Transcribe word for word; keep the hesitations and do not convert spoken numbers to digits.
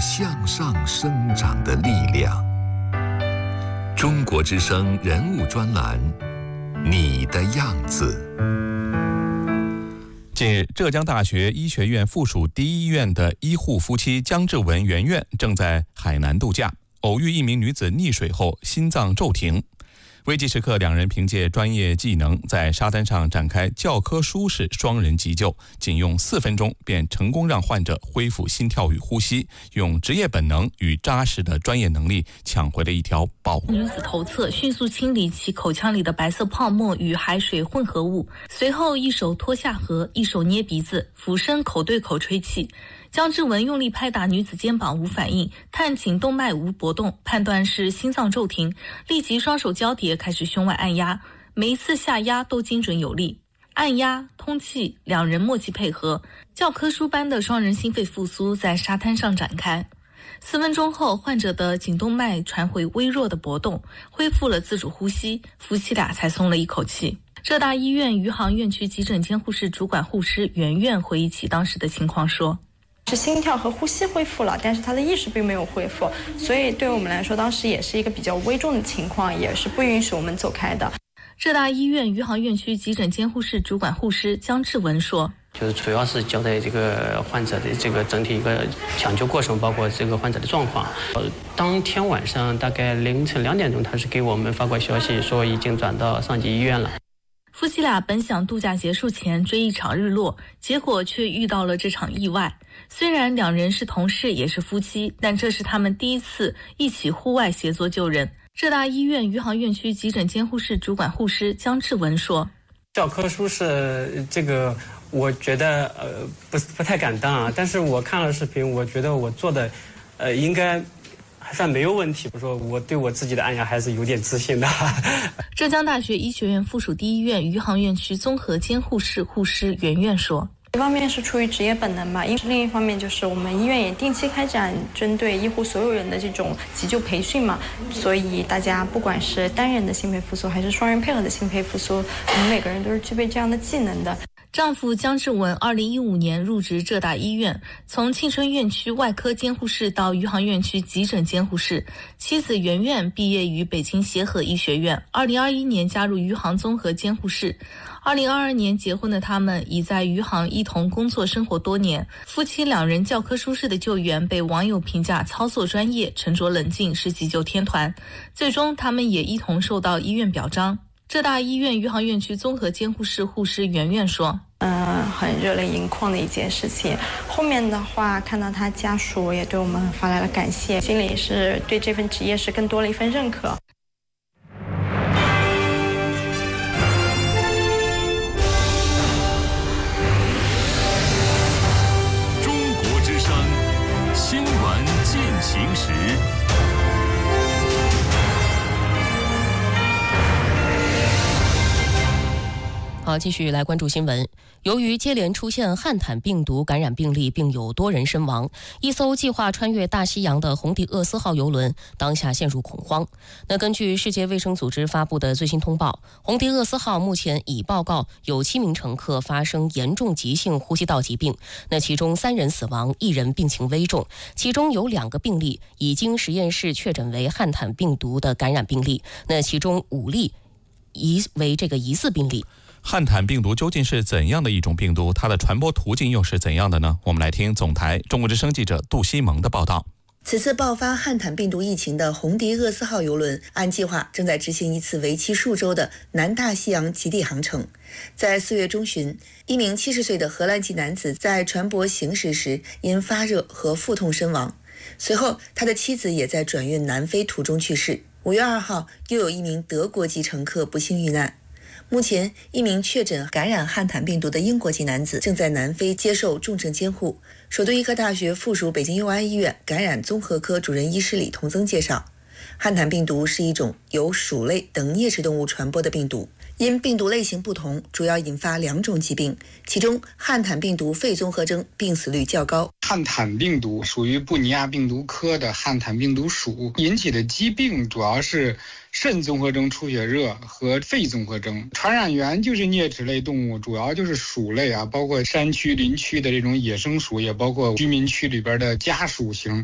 向上生长的力量。中国之声人物专栏，你的样子。 近日，浙江大学医学院附属第一医院的医护夫妻姜志文、袁苑正在海南度假，偶遇一名女子溺水后心脏骤停。危急时刻，两人凭借专业技能在沙滩上展开教科书式双人急救，仅用四分钟便成功让患者恢复心跳与呼吸，用职业本能与扎实的专业能力抢回了一条宝物。 女子头侧迅速清理其口腔里的白色泡沫与海水混合物，随后一手托下颌，一手捏鼻子，俯身口对口吹气。姜志文用力拍打女子肩膀无反应，探颈动脉无搏动，判断是心脏骤停，立即双手交叠开始胸外按压，每一次下压都精准有力。按压、通气，两人默契配合，教科书般的双人心肺复苏在沙滩上展开。四分钟后，患者的颈动脉传回微弱的搏动，恢复了自主呼吸，夫妻俩才松了一口气。浙大医院余杭院区急诊监护室主管护师袁苑回忆起当时的情况说， 是心跳和呼吸恢复了，但是他的意识并没有恢复，所以对我们来说当时也是一个比较危重的情况，也是不允许我们走开的。 浙大医院余杭院区急诊监护室主管护师姜志文说， 就是主要是交代这个患者的这个整体一个抢救过程，包括这个患者的状况。呃，当天晚上大概凌晨两点钟，他是给我们发过消息说已经转到上级医院了。 夫妻俩本想度假结束前追一场日落，结果却遇到了这场意外。虽然两人是同事也是夫妻，但这是他们第一次一起户外协作救人。浙大医院余杭院区急诊监护室主管护师姜志文说， 教科书是这个我觉得呃不不太敢当啊，但是我看了视频，我觉得我做的呃应该还算没有问题。我说我对我自己的按压还是有点自信的。 浙江大学医学院附属第一医院余杭院区综合监护室护师袁苑说， 一方面是出于职业本能吧，另一方面就是我们医院也定期开展针对医护所有人的这种急救培训嘛，所以大家不管是单人的心肺复苏还是双人配合的心肺复苏，我们每个人都是具备这样的技能的。 丈夫姜志文二零一五年入职浙大医院，从庆春院区外科监护室到余杭院区急诊监护室。妻子袁苑毕业于北京协和医学院，二零二一年加入余杭综合监护室。二零二二年结婚的他们已在余杭一同工作生活多年，夫妻两人教科书式的救援被网友评价操作专业、沉着冷静，是急救天团。最终他们也一同受到医院表彰。浙大医院余杭院区综合监护室护师袁苑说， 嗯，很热泪盈眶的一件事情。后面的话，看到他家属也对我们发来了感谢，心里是对这份职业是更多了一份认可。 中国之声新闻进行时。 好，继续来关注新闻。由于接连出现汉坦病毒感染病例，并有多人身亡，一艘计划穿越大西洋的红迪厄斯号邮轮当下陷入恐慌。那根据世界卫生组织发布的最新通报，红迪厄斯号目前已报告有七名乘客发生严重急性呼吸道疾病，那其中三人死亡，一人病情危重，其中有两个病例已经实验室确诊为汉坦病毒的感染病例，那其中五例疑为这个疑似病例。 汉坦病毒究竟是怎样的一种病毒？它的传播途径又是怎样的呢？我们来听总台中国之声记者杜西蒙的报道。 此次爆发汉坦病毒疫情的红迪厄斯号邮轮按计划正在执行一次为期数周的南大西洋极地航程。在四月中旬，一名七十岁的荷兰籍男子在船舶行驶时因发热和腹痛身亡，随后他的妻子也在转运南非途中去世。五月二号，又有一名德国籍乘客不幸遇难。目前，一名确诊感染汉坦病毒的英国籍男子正在南非接受重症监护。首都医科大学附属北京佑安医院感染综合科主任医师李同增介绍，汉坦病毒是一种由鼠类等啮齿动物传播的病毒，因病毒类型不同，主要引发两种疾病，其中汉坦病毒肺综合征病死率较高。 汉坦病毒属于布尼亚病毒科的汉坦病毒属，引起的疾病主要是肾综合征出血热和肺综合征。传染源就是啮齿类动物，主要就是鼠类啊，包括山区林区的这种野生鼠，也包括居民区里边的家鼠型。